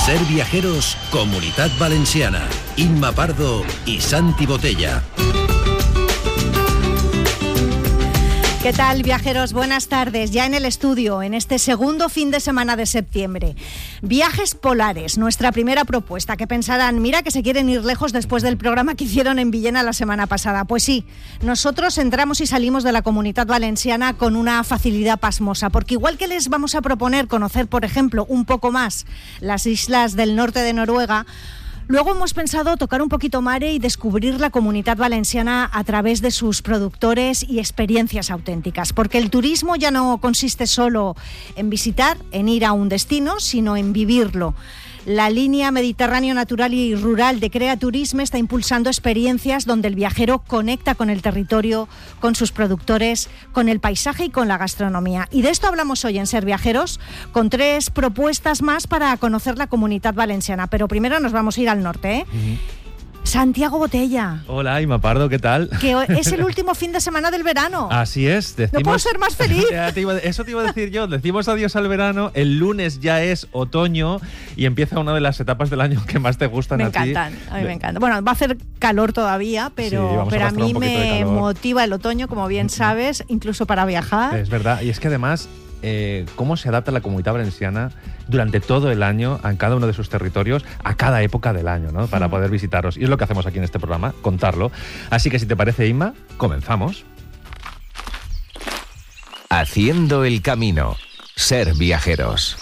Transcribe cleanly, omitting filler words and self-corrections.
Ser Viajeros, Comunitat Valenciana. Imma Pardo y Santi Botella. ¿Qué tal, viajeros? Buenas tardes. Ya en el estudio, en este segundo fin de semana de septiembre. Viajes polares, nuestra primera propuesta. Que pensarán, mira que se quieren ir lejos después del programa que hicieron en Villena la semana pasada. Pues sí, nosotros entramos y salimos de la Comunitat Valenciana con una facilidad pasmosa. Porque igual que les vamos a proponer conocer, por ejemplo, un poco más las islas del norte de Noruega, luego hemos pensado tocar un poquito mare y descubrir la Comunitat Valenciana a través de sus productores y experiencias auténticas, porque el turismo ya no consiste solo en visitar, en ir a un destino, sino en vivirlo. La línea Mediterráneo Natural y Rural de Crea Turisme está impulsando experiencias donde el viajero conecta con el territorio, con sus productores, con el paisaje y con la gastronomía. Y de esto hablamos hoy en Ser Viajeros, con 3 propuestas más para conocer la Comunitat Valenciana. Pero primero nos vamos a ir al norte, ¿eh? Santiago Botella. Hola, Imma Pardo, ¿qué tal? Que es el último fin de semana del verano. Así es. No puedo ser más feliz. Eso te iba a decir yo. Decimos adiós al verano, el lunes ya es otoño y empieza una de las etapas del año que más te gustan a ti. Me encantan, a mí me encanta. Bueno, va a hacer calor todavía, pero sí, a mí me motiva el otoño, como bien sabes, incluso para viajar. Es verdad, y es que además cómo se adapta la Comunitat Valenciana durante todo el año a cada uno de sus territorios, a cada época del año, ¿no? Para poder visitarlos. Y es lo que hacemos aquí en este programa, contarlo. Así que si te parece, Imma, comenzamos. Haciendo el camino. Ser Viajeros.